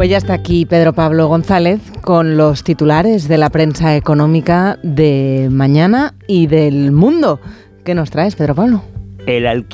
Pues ya está aquí Pedro Pablo González con los titulares de la prensa económica de mañana y del mundo. ¿Qué nos traes, Pedro Pablo? El